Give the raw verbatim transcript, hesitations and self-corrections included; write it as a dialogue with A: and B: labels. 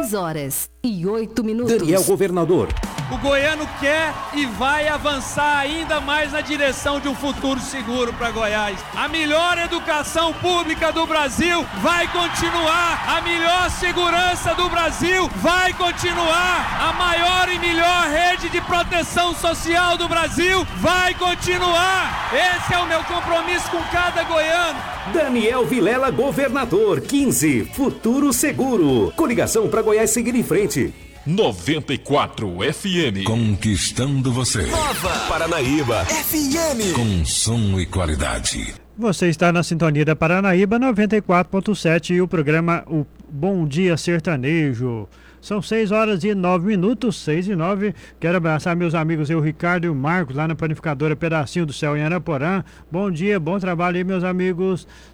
A: dez horas e oito minutos.
B: Daniel Governador.
C: O goiano quer e vai avançar ainda mais na direção de um futuro seguro para Goiás. A melhor educação pública do Brasil vai continuar. A melhor segurança do Brasil vai continuar. A maior e melhor rede de proteção social do Brasil vai continuar. Esse é o meu compromisso com cada goiano.
B: Daniel Vilela, governador. quinze, Futuro Seguro. Coligação para Goiás seguir em frente.
D: noventa e quatro F M.
E: Conquistando você.
F: Nova Paranaíba F M.
E: Com som e qualidade.
G: Você está na sintonia da Paranaíba noventa e quatro ponto sete e o programa o Bom Dia Sertanejo. São seis horas e nove minutos, seis e nove. Quero abraçar meus amigos, eu, Ricardo e o Marcos, lá na panificadora Pedacinho do Céu em Anaporã. Bom dia, bom trabalho aí, meus amigos.